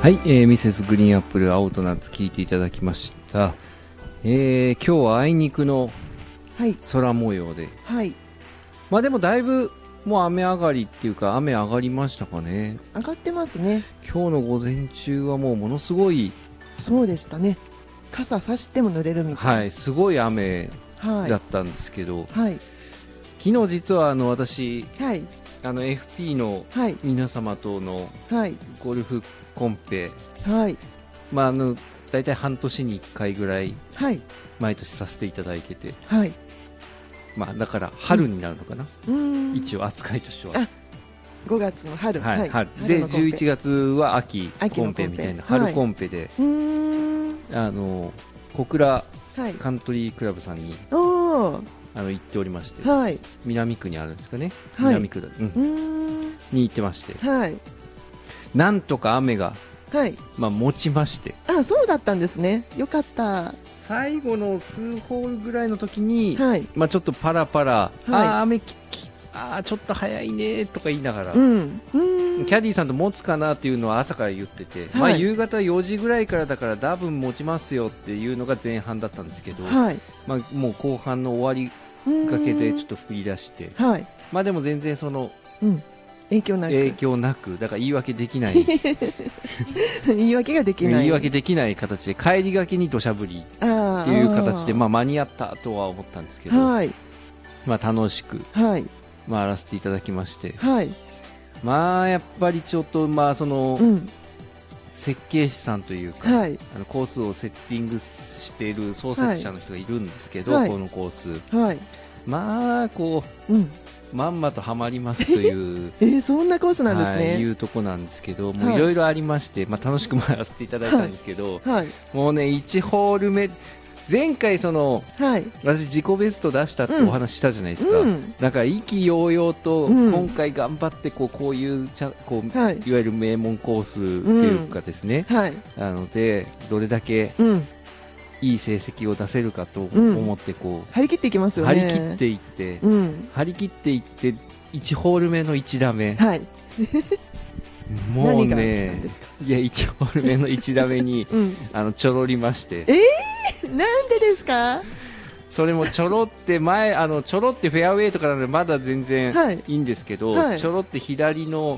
はい、ミセスグリーンアップル青と夏聞いていただきました。今日はあいにくの空模様で、 はい、 まあでもだいぶもう雨上がりっていうか雨上がりましたかね。 上がってますね。 今日の午前中はもうものすごい、 そうでしたね。傘さしても濡れるみたいな、 はい、すごい雨だったんですけど、 はい、 昨日実は私、 はい、 FP の皆様とのゴルフコンペ、 はい、 まあ大体半年に1回ぐらい毎年させていただいてて、 はい、 まあだから春になるのかな、一応扱いとしては。 5月の春、 はい、春で11月は秋コンペみたいな春コンペで、小倉カントリークラブさんに行っておりまして、南区にあるんですかね、南区だ、に行ってまして、なんとか雨が持ちまして、 そうだったんですね。よかった。 最後の数ホールぐらいの時に、ちょっとパラパラ、雨ちょっと早いねとか言いながら、キャディーさんと持つかなっていうのは朝から言ってて、夕方4時ぐらいからだから多分持ちますよっていうのが前半だったんですけど、もう後半の終わりかけでちょっと降り出して、でも全然その、 影響なくだから言い訳できない言い訳ができない、 言い訳できない形で帰りがけに土砂降りっていう形で間に合ったとは思ったんですけど、楽しく回らせていただきまして、やっぱりちょっとその、設計士さんというか、コースをセッティングしている創設者の人がいるんですけど、このコース、こう、まんまとはまりますというそんなコースなんですね。 いうとこなんですけど、もういろいろありまして、楽しく回らせていただいたんですけど、もうね1ホール目前回私自己ベスト出したってお話したじゃないですか、だから意気揚々と今回頑張ってこういういわゆる名門コースっていうかですね、なのでどれだけいい成績を出せるかと思って張り切っていきますよね。 張り切っていって1ホール目の1打目、もうね、1ホール目の1打目にちょろりまして、 なんでですか？ それもちょろってちょろってフェアウェイとかなのでまだ全然いいんですけど、ちょろって左の